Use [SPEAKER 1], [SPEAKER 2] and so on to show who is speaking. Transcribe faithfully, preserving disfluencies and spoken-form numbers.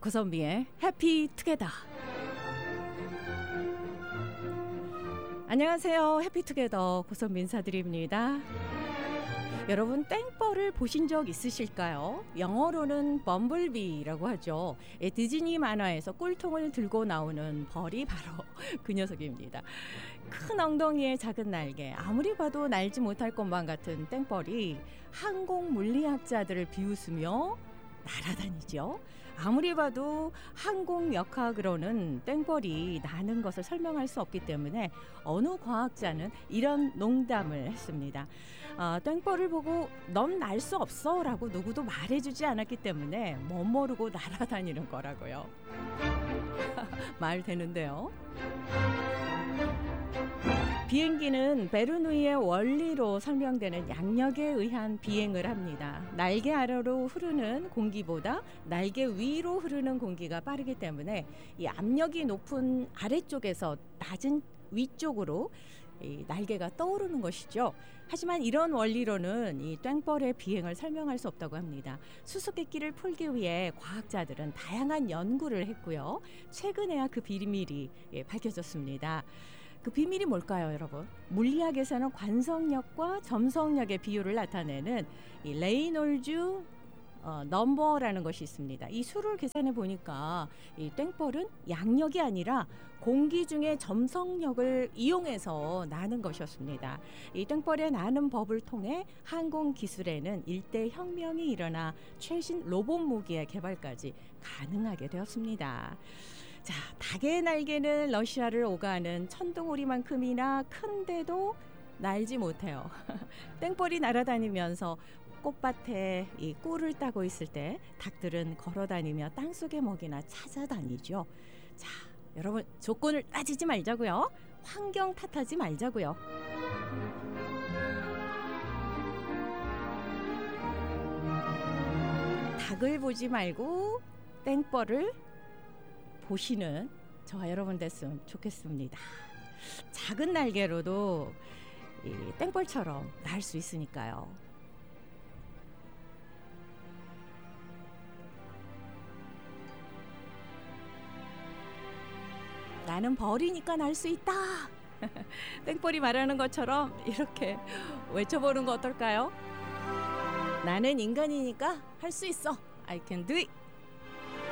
[SPEAKER 1] 고선미의 해피투게더. 안녕하세요. 해피투게더 고선미 인사드립니다. 여러분, 땡벌을 보신 적 있으실까요? 영어로는 범블비라고 하죠. 디즈니 만화에서 꿀통을 들고 나오는 벌이 바로 그 녀석입니다. 큰 엉덩이에 작은 날개, 아무리 봐도 날지 못할 것만 같은 땡벌이 항공 물리학자들을 비웃으며 날아다니죠. 아무리 봐도 항공 역학으로는 땡벌이 나는 것을 설명할 수 없기 때문에 어느 과학자는 이런 농담을 했습니다. 어, 땡벌을 보고 넌 날 수 없어 라고 누구도 말해주지 않았기 때문에 못 모르고 날아다니는 거라고요. 말 되는데요. 비행기는 베르누이의 원리로 설명되는 양력에 의한 비행을 합니다. 날개 아래로 흐르는 공기보다 날개 위로 흐르는 공기가 빠르기 때문에 이 압력이 높은 아래쪽에서 낮은 위쪽으로 이 날개가 떠오르는 것이죠. 하지만 이런 원리로는 이 땡벌의 비행을 설명할 수 없다고 합니다. 수수께끼를 풀기 위해 과학자들은 다양한 연구를 했고요. 최근에야 그 비밀이 예, 밝혀졌습니다. 그 비밀이 뭘까요, 여러분? 물리학에서는 관성력과 점성력의 비율을 나타내는 이 레이놀즈 어, 넘버라는 것이 있습니다. 이 수를 계산해 보니까 이 땡벌은 양력이 아니라 공기 중에 점성력을 이용해서 나는 것이었습니다. 이 땡벌의 나는 법을 통해 항공 기술에는 일대 혁명이 일어나 최신 로봇 무기의 개발까지 가능하게 되었습니다. 자, 닭의 날개는 러시아를 오가는 천둥오리만큼이나 큰데도 날지 못해요. 땡벌이 날아다니면서 꽃밭에 이 꿀을 따고 있을 때 닭들은 걸어다니며 땅속의 먹이나 찾아다니죠. 자, 여러분, 조건을 따지지 말자고요. 환경 탓하지 말자고요. 닭을 보지 말고 땡벌을 보시는 저와 여러분 됐으면 좋겠습니다. 작은 날개로도 이 땡벌처럼 날 수 있으니까요. 나는 벌이니까 날 수 있다. 땡벌이 말하는 것처럼 이렇게 외쳐보는 거 어떨까요? 나는 인간이니까 할 수 있어. I can do it.